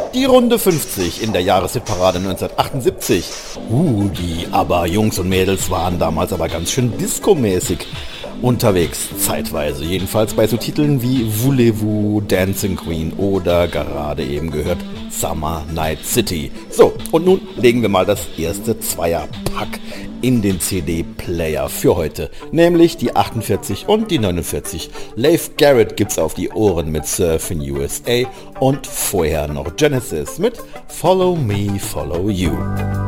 Die Runde 50 in der Jahreshitparade 1978. Die ABBA-Jungs und Mädels waren damals aber ganz schön discomäßig unterwegs, zeitweise. Jedenfalls bei so Titeln wie Voulez-vous, Dancing Queen oder gerade eben gehört Summer Night City. So, und nun legen wir mal das erste Zweierpack in den CD-Player für heute, nämlich die 48 und die 49. Leif Garrett gibt's auf die Ohren mit Surfin' USA und vorher noch Genesis mit Follow Me, Follow You.